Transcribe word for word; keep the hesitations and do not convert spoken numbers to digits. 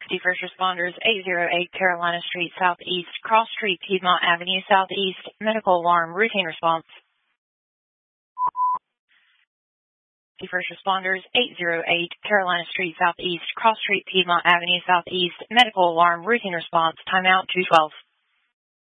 The first responders, eight oh eight Carolina Street Southeast, Cross Street, Piedmont Avenue Southeast, medical alarm, routine response. The first responders, eight oh eight Carolina Street Southeast, Cross Street, Piedmont Avenue Southeast, medical alarm, routine response, timeout two twelve.